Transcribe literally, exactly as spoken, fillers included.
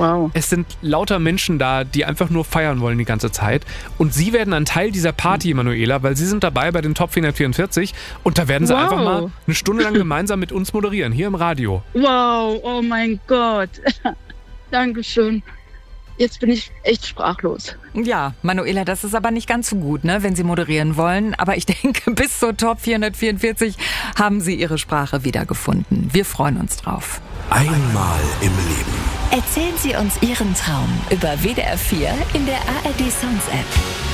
Wow. Es sind lauter Menschen da, die einfach nur feiern wollen die ganze Zeit. Und Sie werden ein Teil dieser Party, Manuela, weil Sie sind dabei bei den Top vierhundertvierundvierzig. Und da werden Sie Wow. einfach mal eine Stunde lang gemeinsam mit uns moderieren, hier im Radio. Wow, oh mein Gott. Dankeschön. Jetzt bin ich echt sprachlos. Ja, Manuela, das ist aber nicht ganz so gut, ne, wenn Sie moderieren wollen. Aber ich denke, bis zur Top vierhundertvierundvierzig haben Sie Ihre Sprache wiedergefunden. Wir freuen uns drauf. Einmal im Leben. Erzählen Sie uns Ihren Traum über W D R vier in der A R D Songs App.